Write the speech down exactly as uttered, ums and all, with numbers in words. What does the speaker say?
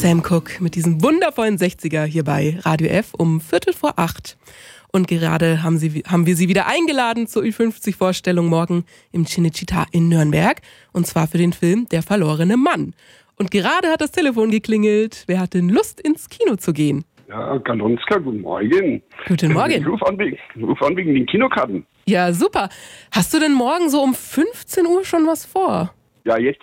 Sam Cooke mit diesem wundervollen sechziger hier bei Radio F um Viertel vor acht. Und gerade haben, sie, haben wir sie wieder eingeladen zur Ü fünfzig Vorstellung morgen im Cinecittà in Nürnberg. Und zwar für den Film Der verlorene Mann. Und gerade hat das Telefon geklingelt. Wer hat denn Lust, ins Kino zu gehen? Ja, Galonska, guten Morgen. Guten Morgen. Ich rufe an, wegen- ich ruf an wegen den Kinokarten. Ja, super. Hast du denn morgen so um fünfzehn Uhr schon was vor? Ja, jetzt